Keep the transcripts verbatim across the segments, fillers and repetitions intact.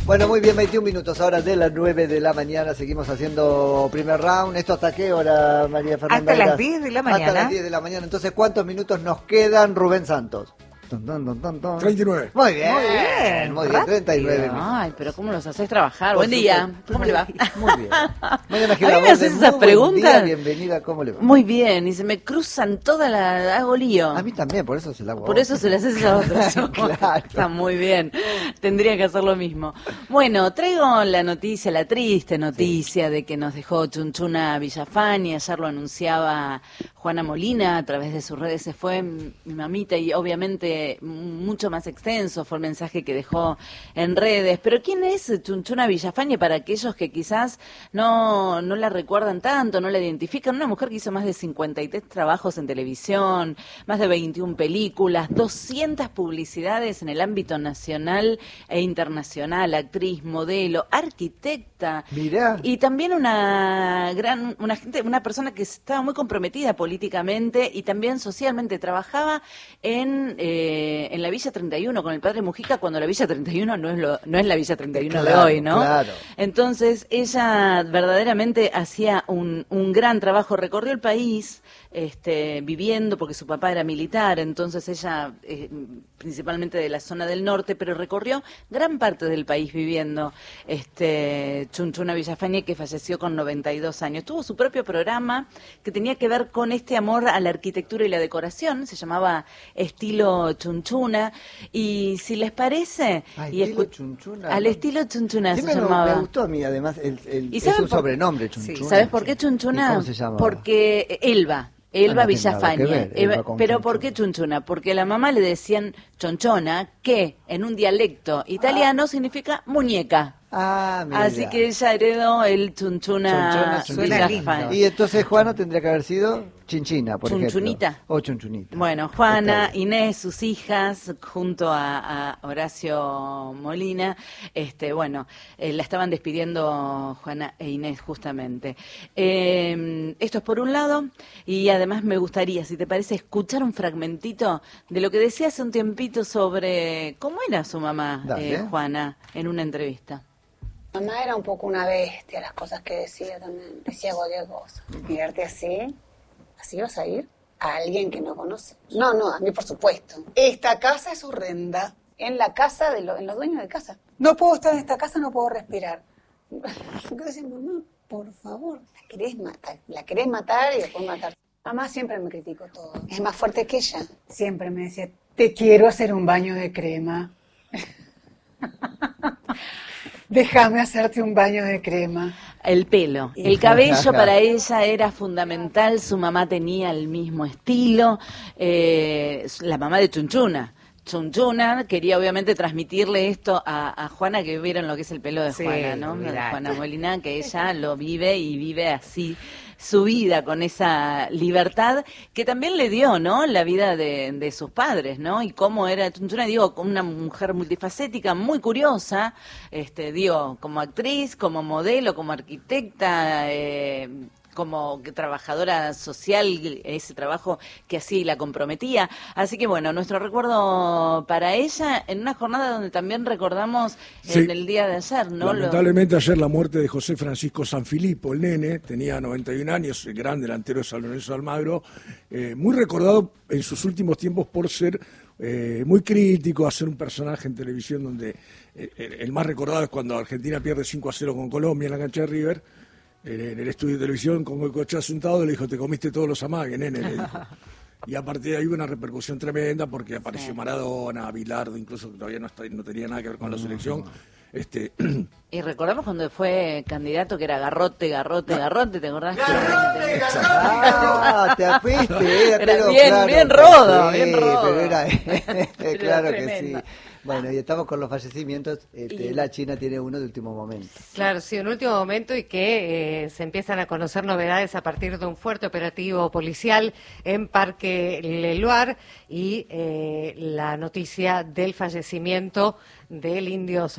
Bueno, muy bien, veintiún minutos ahora de las nueve de la mañana. Seguimos haciendo primer round. ¿Esto hasta qué hora, María Fernanda? Hasta las diez de la mañana. Hasta las diez de la mañana. Entonces, ¿cuántos minutos nos quedan, Rubén Santos? treinta y nueve. Muy bien, Muy bien, muy bien, treinta y nueve. Ay, pero ¿cómo los haces trabajar? Por Buen día, supuesto. ¿cómo le va? Muy bien. Mañana ¿A mí me haces esas preguntas? Bienvenida, ¿cómo le va? Muy bien, y se me cruzan toda la... hago lío. A mí también, por eso se la hago. Por eso se le haces a otros. Claro. Está muy bien. Tendría que hacer lo mismo. Bueno, traigo la noticia, la triste noticia sí. de que nos dejó Chunchuna Villafañe. Ayer lo anunciaba Juana Molina a través de sus redes. Se fue mi mamita y obviamente mucho más extenso fue el mensaje que dejó en redes. Pero ¿quién es Chunchuna Villafañe para aquellos que quizás no, no la recuerdan tanto, no la identifican? Una mujer que hizo más de cincuenta y tres trabajos en televisión, más de veintiuna películas, doscientas publicidades en el ámbito nacional e internacional, actriz, modelo, arquitecta. Mirá. Y también una gran, una gente, una persona que estaba muy comprometida políticamente y también socialmente. Trabajaba en, eh, en la Villa treinta y uno con el padre Mujica, cuando la Villa treinta y uno no es lo, no es la Villa treinta y uno claro, de hoy, ¿no? Claro. Entonces ella verdaderamente hacía un, un gran trabajo, recorrió el país este, viviendo, porque su papá era militar, entonces ella eh, principalmente de la zona del norte, pero recorrió gran parte del país viviendo. Este, Chunchuna Villafañe, que falleció con noventa y dos años. Tuvo su propio programa que tenía que ver con este amor a la arquitectura y la decoración, se llamaba Estilo Chunchuna, y si les parece... Ah, y estilo Chunchuna. Al estilo Chunchuna sí, se me, llamaba. Me gustó a mí, además, el, el, ¿Y es un por... sobrenombre, Chunchuna. Sí. ¿Sabes por qué Chunchuna? ¿Y cómo se llama? Porque Elba. Elba ah, no Villafañe. ver, Elba, Elba pero Chunchuna. ¿por qué Chunchuna? Porque a la mamá le decían chonchona, que en un dialecto italiano ah. significa muñeca. Ah, mira. Así que ella heredó el Chunchuna, Chunchuna Villafañe. Y entonces Juana tendría que haber sido Chinchina, por Chunchunita. ejemplo. O Chunchunita. Bueno, Juana, Inés, sus hijas, junto a, a Horacio Molina, este, bueno, eh, la estaban despidiendo Juana e Inés justamente. Eh, esto es por un lado, y además me gustaría, si te parece, escuchar un fragmentito de lo que decía hace un tiempito sobre cómo era su mamá, eh, Juana, en una entrevista. Mamá era un poco una bestia, las cosas que decía también, decía cualquier cosa. Mirarte así, así vas a ir a alguien que no conoce. No, no, a mí por supuesto. Esta casa es horrenda. En la casa, de lo, en los dueños de casa. No puedo estar en esta casa, no puedo respirar. Yo decía, mamá, por favor, la querés matar, la querés matar y después matar. Mamá siempre me criticó todo. Es más fuerte que ella. Siempre me decía, te quiero hacer un baño de crema. Déjame hacerte un baño de crema. El pelo, el cabello para ella era fundamental, su mamá tenía el mismo estilo, eh, la mamá de Chunchuna. Chunchuna quería obviamente transmitirle esto a, a Juana, que vieron lo que es el pelo de Juana, sí, ¿no? De Juana Molina, que ella lo vive y vive así su vida con esa libertad que también le dio, ¿no? La vida de, de sus padres, ¿no? Y cómo era Chunchuna, digo, una mujer multifacética, muy curiosa, este, digo, como actriz, como modelo, como arquitecta, eh, como trabajadora social, ese trabajo que así la comprometía. Así que bueno, nuestro recuerdo para ella en una jornada donde también recordamos sí. en el día de ayer, ¿no? Lamentablemente ayer la muerte de José Francisco Sanfilippo, el nene, tenía noventa y un años, el gran delantero de San Lorenzo de Almagro, eh, muy recordado en sus últimos tiempos por ser eh, muy crítico, hacer un personaje en televisión donde eh, el más recordado es cuando Argentina pierde cinco a cero con Colombia en la cancha de River. En el estudio de televisión, con el coche sentado, le dijo, te comiste todos los amagues, nene, le dijo. Y a partir de ahí hubo una repercusión tremenda porque apareció sí. Maradona, Bilardo, incluso que todavía no, está, no tenía nada que ver con no, la selección. No. Este... Y recordamos cuando fue candidato que era Garrote, Garrote, Garrote, ¿te acordás? ¡Garrote, Garrote! Ah, te fuiste, era, era pero, bien, claro, bien rodo, sí, bien rodo. Pero era, claro era que sí. Bueno, y estamos con los fallecimientos. Este, y... La China tiene uno de último momento. Claro, sí, un último momento y que eh, se empiezan a conocer novedades a partir de un fuerte operativo policial en Parque Leluar y eh, la noticia del fallecimiento del Indio Solari.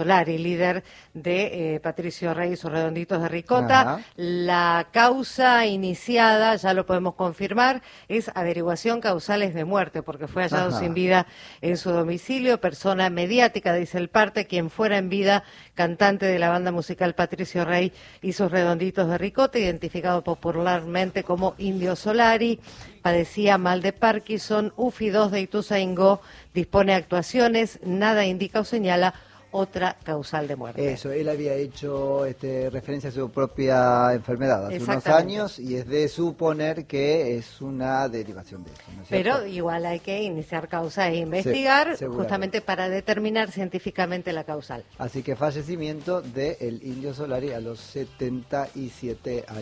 el líder de eh, Patricio Rey y sus Redonditos de Ricota. Ajá. La causa iniciada, ya lo podemos confirmar, es averiguación causales de muerte, porque fue hallado Ajá. sin vida en su domicilio, persona mediática, dice el parte, quien fuera en vida cantante de la banda musical Patricio Rey y sus Redonditos de Ricota, identificado popularmente como Indio Solari, padecía mal de Parkinson, U F I dos de Ituzaingó, dispone de actuaciones, nada indica o señala otra causal de muerte. Eso, él había hecho este, referencia a su propia enfermedad hace unos Exactamente. años y es de suponer que es una derivación de eso, ¿no es cierto? Pero igual hay que iniciar causa e investigar, Sí, seguramente. justamente para determinar científicamente la causal. Así que fallecimiento del Indio Solari a los setenta y siete años.